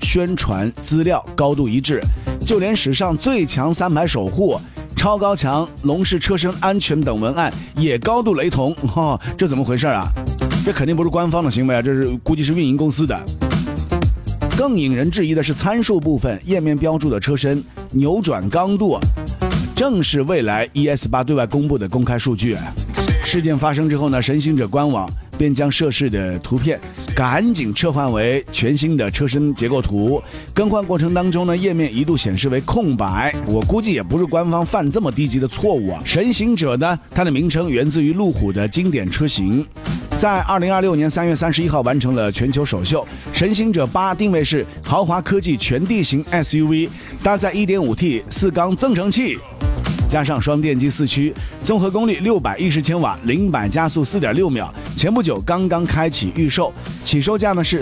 宣传资料高度一致，就连史上最强3排守护、超高墙、龙式车身安全等文案也高度雷同。这怎么回事啊？这肯定不是官方的行为啊，这是估计是运营公司的。更引人质疑的是参数部分，页面标注的车身扭转刚度正是未来 ES8 对外公布的公开数据。事件发生之后呢，神行者官网便将涉事的图片赶紧撤换为全新的车身结构图。更换过程当中呢，页面一度显示为空白。我估计也不是官方犯这么低级的错误啊。神行者呢，它的名称源自于路虎的经典车型，在2026年3月31号完成了全球首秀。神行者8定位是豪华科技全地形 SUV， 搭载 1.5T 4缸增程器，加上双电机4驱，综合功率610千瓦，0-100加速4.6秒。前不久刚刚开启预售，起售价呢是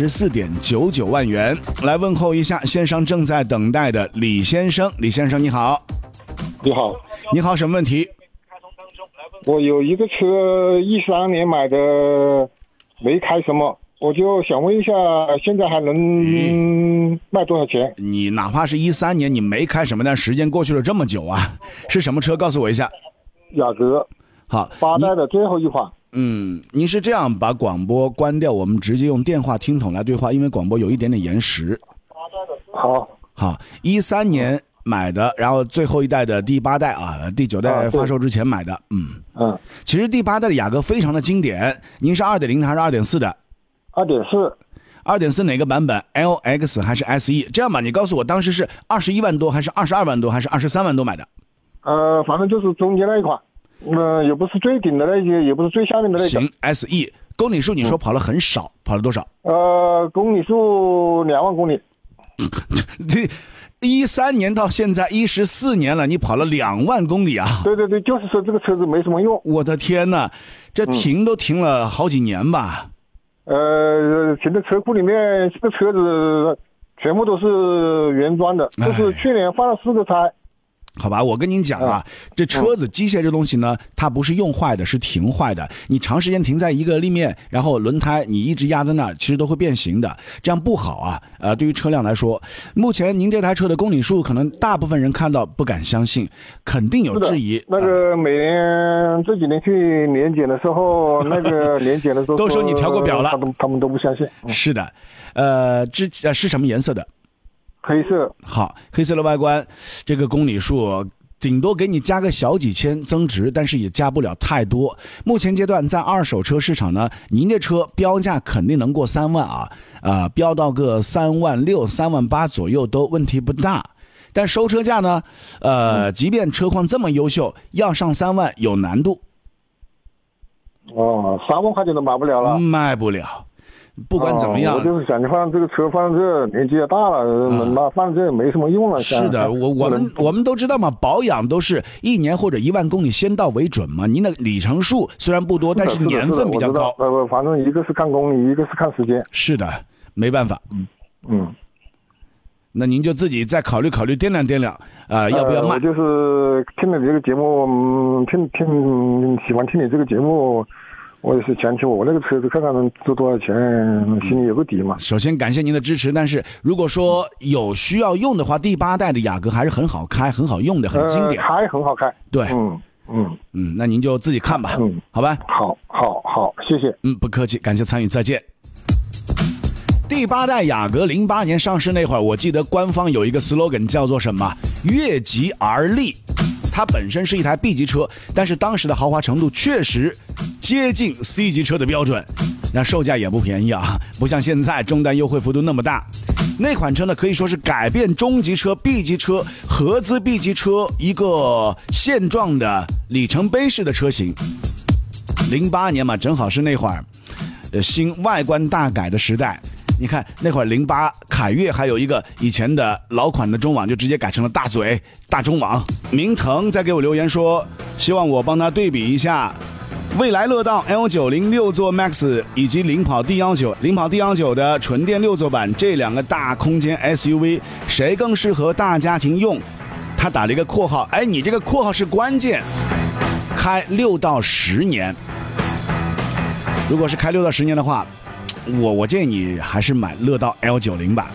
34.99万元。来问候一下线上正在等待的李先生。李先生你好。 你好。 你好，什么问题？ 我有一个车13年买的，没开什么，我就想问一下，现在还能卖多少钱？ 你哪怕是13年你没开什么，但时间过去了这么久啊，是什么车？告诉我一下。 雅阁。 好 ，8代的最后一款。 您是这样把广播关掉，我们直接用电话听筒来对话，因为广播有一点点延时。好，13年买的，然后最后一代的第8代啊，第9代发售之前买的。其实第8代的雅阁非常的经典。您是 2.0 的还是 2.4 的 ？2.4。 2.4哪个版本 ？LX 还是 SE？ 这样吧，你告诉我当时是21万多还是22万多还是23万多买的？ 反正就是中间那一款。也不是最顶的那些，也不是最下面的那个。 行 ，SE 公里数你说跑了很少，跑了多少？ 公里数2万公里。 这13年到现在14年了，你跑了2万公里啊？ 对，就是说这个车子没什么用。 我的天哪，这停都停了好几年吧？ 停在车库里面，这个车子全部都是原装的，就是去年换了4个胎。 好吧，我跟您讲啊，这车子机械这东西呢，它不是用坏的，是停坏的。你长时间停在一个立面，然后轮胎你一直压在那儿，其实都会变形的，这样不好啊。对于车辆来说，目前您这台车的公里数，可能大部分人看到不敢相信，肯定有质疑。 那个每年这几年去年检的时候，那个年检的时候都说你调过表了， 他们都不相信。 是的，是什么颜色的？ 黑色。 好，黑色的外观，这个公里数顶多给你加个小几千增值，但是也加不了太多。目前阶段在二手车市场呢，您这车标价肯定能过3万啊，标到个3万6、3万8左右都问题不大。但收车价呢，即便车况这么优秀，要上3万有难度。 3万块钱都买不了了。 卖不了。不管怎么样， 我就是想，你放这个车放这，年纪也大了，那放这也没什么用了。 是的，我们都知道嘛，保养都是1年或者1万公里先到为准嘛。您的里程数虽然不多，但是年份比较高。 反正一个是看公里，一个是看时间。 是的，没办法。那您就自己再考虑考虑，掂量掂量要不要卖。 我就是听了这个节目，喜欢听你这个节目。我也是想起我那个车子看看能值多少钱，心里有个底嘛。 首先感谢您的支持，但是如果说有需要用的话，第8代的雅阁还是很好开、很好用的，很经典。 开很好开。 对，那您就自己看吧，好吧？ 好，谢谢。 不客气，感谢参与，再见。第8代雅阁08年上市那会儿，我记得官方有一个 slogan 叫做什么？越级而立。它本身是一台 B 级车，但是当时的豪华程度确实接近 C 级车的标准，那售价也不便宜啊，不像现在终端优惠幅度那么大。那款车呢，可以说是改变中级车、B 级车、合资 B 级车一个现状的里程碑式的车型。08年嘛，正好是那会儿新外观大改的时代。你看那会儿08凯越还有一个以前的老款的中网，就直接改成了大嘴大中网。明腾在给我留言说，希望我帮他对比一下蔚来乐道 L90 6座 Max 以及领跑 D19 的纯电6座版，这2个大空间 SUV 谁更适合大家庭用。他打了一个括号，你这个括号是关键，开6到10年。如果是开6到10年的话，我建议你还是买乐道 L90 吧。